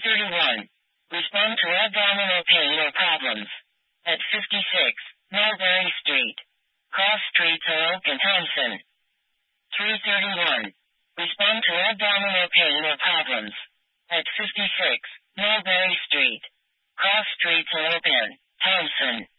331. Respond to abdominal pain or problems. At 56, Mulberry Street. Cross Streets are open. Thompson. 331. Respond to abdominal pain or problems. At 56, Mulberry Street. Cross Streets are open. Thompson.